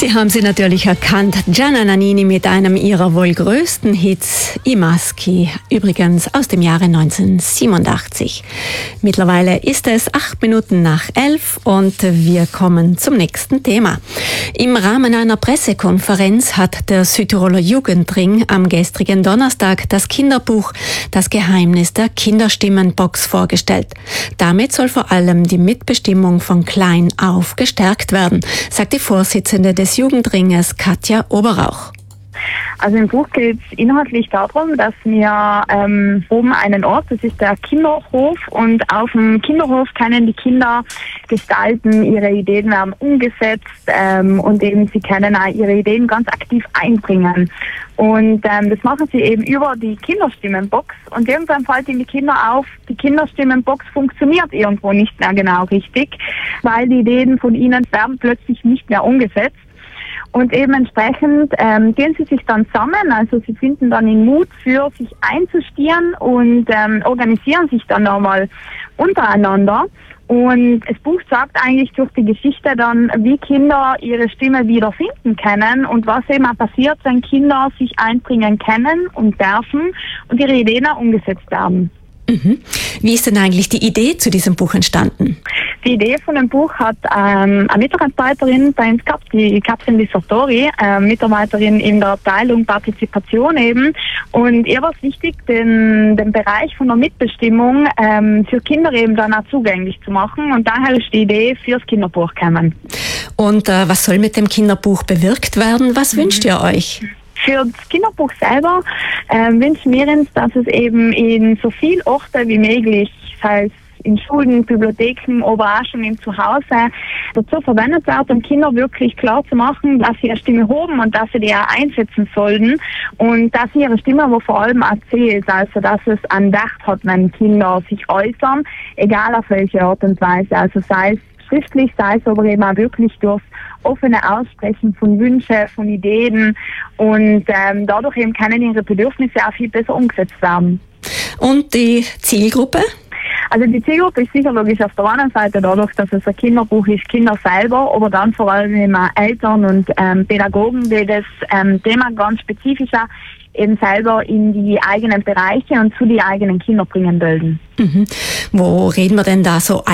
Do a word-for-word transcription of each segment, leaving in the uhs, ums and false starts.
Sie haben sie natürlich erkannt. Gianna Nannini mit einem ihrer wohl größten Hits, I Maschi, übrigens aus dem Jahre neunzehnhundertsiebenundachtzig. Mittlerweile ist es acht Minuten nach elf und wir kommen zum nächsten Thema. Im Rahmen einer Pressekonferenz hat der Südtiroler Jugendring am gestrigen Donnerstag das Kinderbuch Das Geheimnis der Kinderstimmenbox vorgestellt. Damit soll vor allem die Mitbestimmung von klein auf gestärkt werden, sagt die Vorsitzende des Jugendringes Katja Oberrauch. Also im Buch geht es inhaltlich darum, dass wir ähm, oben einen Ort, das ist der Kinderhof, und auf dem Kinderhof können die Kinder gestalten, ihre Ideen werden umgesetzt ähm, und eben sie können auch ihre Ideen ganz aktiv einbringen. Und ähm, das machen sie eben über die Kinderstimmenbox und irgendwann fällt ihnen die Kinder auf, die Kinderstimmenbox funktioniert irgendwo nicht mehr genau richtig, weil die Ideen von ihnen werden plötzlich nicht mehr umgesetzt. Und eben entsprechend ähm, gehen sie sich dann zusammen, also sie finden dann den Mut für sich einzustieren und ähm, organisieren sich dann nochmal untereinander. Und das Buch sagt eigentlich durch die Geschichte dann, wie Kinder ihre Stimme wiederfinden können und was eben auch passiert, wenn Kinder sich einbringen können und dürfen und ihre Ideen auch umgesetzt werden. Mhm. Wie ist denn eigentlich die Idee zu diesem Buch entstanden? Die Idee von dem Buch hat ähm, eine Mitarbeiterin bei uns gehabt, die Katrin Lisatori, äh, Mitarbeiterin in der Abteilung Partizipation eben. Und ihr war es wichtig, den, den Bereich von der Mitbestimmung ähm, für Kinder eben dann auch zugänglich zu machen. Und daher ist die Idee fürs Kinderbuch gekommen. Und äh, was soll mit dem Kinderbuch bewirkt werden? Was mhm. wünscht ihr euch? Für das Kinderbuch selber äh, wünschen wir uns, dass es eben in so vielen Orten wie möglich, sei es in Schulen, Bibliotheken, aber auch schon im Zuhause, dazu verwendet wird, um Kinder wirklich klar zu machen, dass sie ihre Stimme haben und dass sie die auch einsetzen sollten und dass sie ihre Stimme aber vor allem erzählt, also dass es einen Wert hat, wenn Kinder sich äußern, egal auf welche Art und Weise, also sei es schriftlich, sei es aber eben auch wirklich durch offene Aussprechen von Wünschen, von Ideen und ähm, dadurch eben können ihre Bedürfnisse auch viel besser umgesetzt werden. Und die Zielgruppe? Also die Zielgruppe ist sicher logisch auf der einen Seite dadurch, dass es ein Kinderbuch ist, Kinder selber, aber dann vor allem immer Eltern und ähm, Pädagogen, die das ähm, Thema ganz spezifischer eben selber in die eigenen Bereiche und zu die eigenen Kinder bringen wollen. Mhm. Wo reden wir denn da so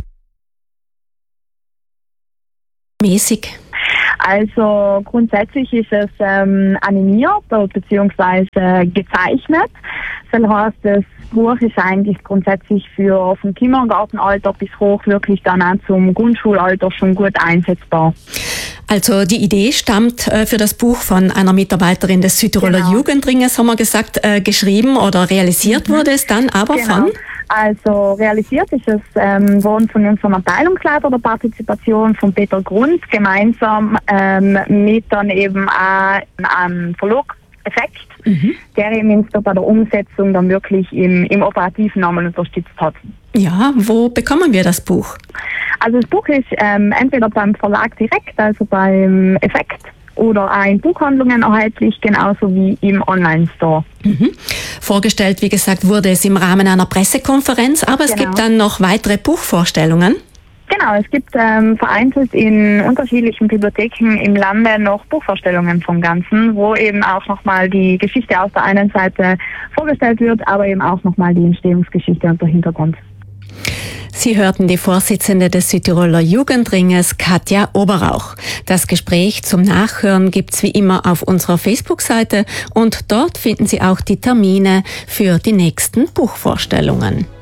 altersmäßig? Also grundsätzlich ist es ähm, animiert bzw. gezeichnet. Das heißt, das Buch ist eigentlich grundsätzlich für vom Kindergartenalter bis hoch wirklich dann auch zum Grundschulalter schon gut einsetzbar. Also die Idee stammt äh, für das Buch von einer Mitarbeiterin des Südtiroler genau. Jugendringes, haben wir gesagt, äh, geschrieben oder realisiert mhm. wurde es dann aber genau. von? Also realisiert ist es ähm, worden von unserem Abteilungsleiter der Partizipation, von Peter Grund, gemeinsam ähm, mit dann eben auch einem Verlag Effekt, mhm. der eben uns da bei der Umsetzung dann wirklich im, im operativen einmal unterstützt hat. Ja, wo bekommen wir das Buch? Also das Buch ist ähm, entweder beim Verlag direkt, also beim Effekt, oder auch in Buchhandlungen erhältlich, genauso wie im Online-Store. Mhm. Vorgestellt, wie gesagt, wurde es im Rahmen einer Pressekonferenz, aber es genau. gibt dann noch weitere Buchvorstellungen. Genau, es gibt ähm, vereinzelt in unterschiedlichen Bibliotheken im Lande noch Buchvorstellungen vom Ganzen, wo eben auch nochmal die Geschichte auf der einen Seite vorgestellt wird, aber eben auch nochmal die Entstehungsgeschichte und der Hintergrund. Sie hörten die Vorsitzende des Südtiroler Jugendringes, Katja Oberrauch. Das Gespräch zum Nachhören gibt's wie immer auf unserer Facebook-Seite und dort finden Sie auch die Termine für die nächsten Buchvorstellungen.